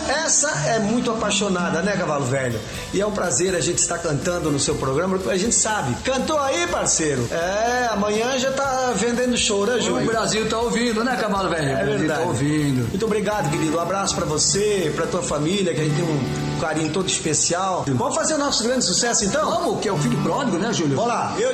Essa é muito apaixonada, né, Cavalo Velho? E é um prazer a gente estar cantando no seu programa, porque a gente sabe. Cantou aí, parceiro? Amanhã já tá vendendo show, né, Júlio? O Brasil tá ouvindo, né, Cavalo Velho? É o Brasil verdade. tá ouvindo. Muito obrigado, querido. Um abraço pra você, pra tua família, que a gente tem um carinho todo especial. Vamos fazer o nosso grande sucesso, então? Vamos, que é o filho pródigo, né, Júlio? Vamos lá. Eu